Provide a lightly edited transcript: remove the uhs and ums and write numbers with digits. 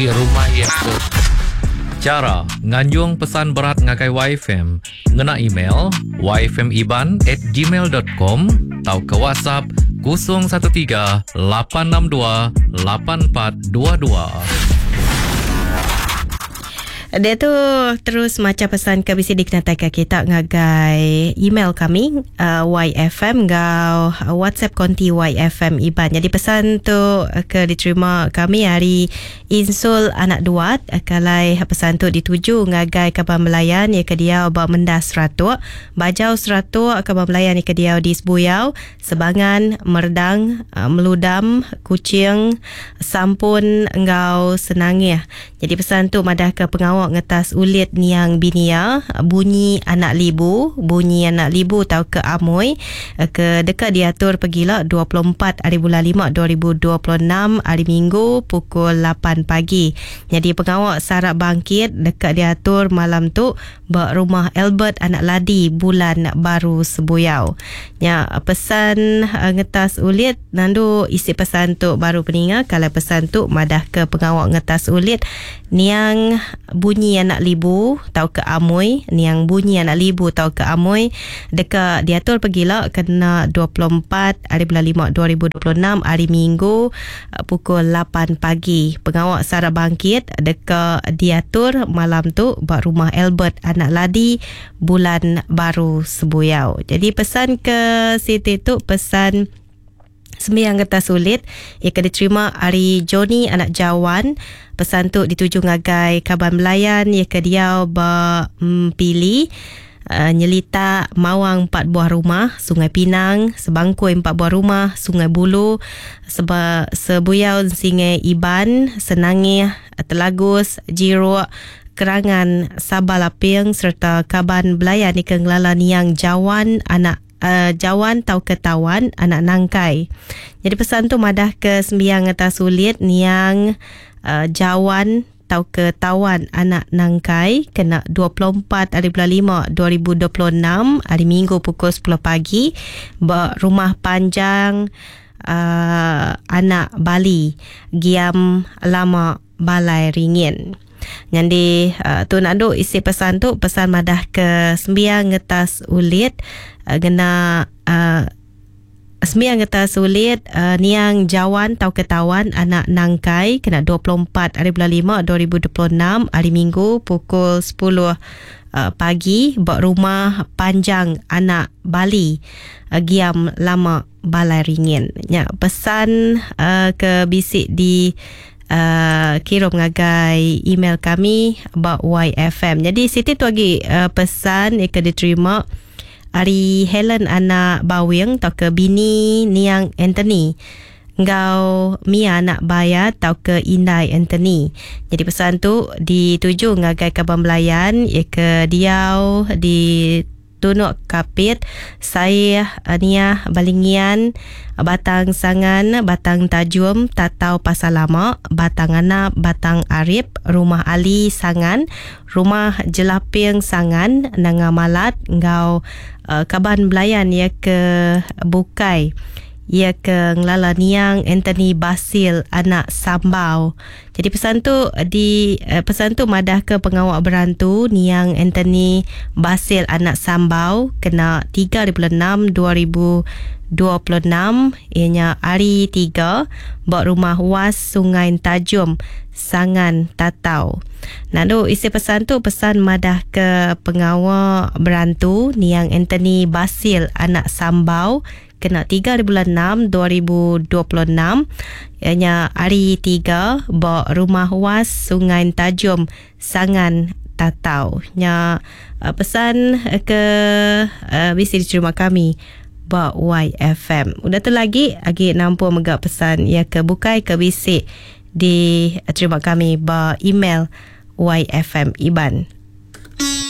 rumah yang ke. Cara nganjung pesan berat ngakai YFM ngena email yfmiban@gmail.com atau ke WhatsApp 013 862 8422. Dia tu terus macam pesan ke bisi dikenatai ke kita ngagai email kami YFM ngau WhatsApp konti YFM Iban. Jadi pesan tu ke diterima kami hari Insul anak duat kalai pesan tu dituju ngagai kabar melayan ya ke dia bawa mendas ratuk bajau seratuk kabar melayan ya ke dia di Sebuyau Sebangan Merdang Meludam Kucing Sampun ngau Senangnya. Jadi pesan tu madah ke pengawal ngetas ulit niang binia bunyi anak libu tau ke Amoy ke dekat diatur pergilah 24 hari bulan 5 2026 hari Minggu pukul 8 pagi. Jadi pengawal sarap bangkit dekat diatur malam tu bak rumah Albert anak ladi bulan baru Sebuyau. Ya pesan ngetas ulit nandu isi pesan tu baru peningat kalau pesan tu madah ke pengawal ngetas ulit niang bunyi anak libu tau ke Amoy niang bunyi anak libu tau ke Amoy dekat diatur pergilah kena 24 hari bulan 5 2026 hari Minggu pukul 8 pagi. Pengawal sarap bangkit dekat diatur malam tu buat rumah Albert anak ladi bulan baru Sebuyau. Jadi pesan ke Siti tu pesan sembiang kertas sulit ia kena diterima hari Joni anak Jawan. Pesan tu dituju ngagai Kaban Melayan ia ke dia pilih nyelita Mawang 4 buah rumah Sungai Pinang Sebangkoi 4 buah rumah Sungai Bulu Sebuyau Singai Iban Senangih Telagus Jiruk Kerangan Sabah Laping serta Kaban Belayan ni kengelala niang Jawan anak Jawan tau ketawan anak Nangkai. Jadi pesan tu madah ke sembiang atas sulit niang Jawan tau ketawan anak Nangkai kena 24 hari bulan 5 2026 hari Minggu pukul 10 pagi rumah panjang anak Bali Giam Lama Balai Ringin. Jadi tu nak duk isi pesan tu pesan madah ke sembiang ngetas ulit gena sembiang ngetas ulit niang Jawan tau ketawan anak Nangkai kena 24 hari bulan 5 2026 hari Minggu pukul 10 pagi rumah panjang anak Bali Giam Lama Balai Ringin. Ya pesan ke bisik di kirim ngagai email kami about YFM. Jadi Siti tu lagi pesan yang diterima hari Helen anak Bawing tau ke bini niang Anthony ngau Mia anak Bayat tau ke Indai Anthony. Jadi pesan tu dituju ngagai Kaban Melayan ia ke Diau di Tunuk Kapit saya Nia Balingian Batang Sangan Batang Tajum Tatau Pasar Lama Batang Anap Batang Arif Rumah Ali Sangan Rumah Jelaping Sangan Nangamalat ngau Kaban Belayan ia ke Bukai ia ke ngelala niang Anthony Basil anak Sambau. Jadi pesan tu madah ke pengawal berantu niang Anthony Basil anak Sambau kena 3 bulan 6 2026 ianya hari 3 buat rumah was Sungai Tajum Sangan Tatau. Lalu isi pesan tu pesan madah ke pengawal berantu niang Anthony Basil anak Sambau kena 3 bulan 6 2026 ianya hari 3 bawa rumah was Sungai Tajum Sangan Tatau. Nya pesan ke bisa diterima kami ba YFM. Udah tu lagi nampu megak pesan ya ke bukai ke bisik di terima kami ba email YFM Iban.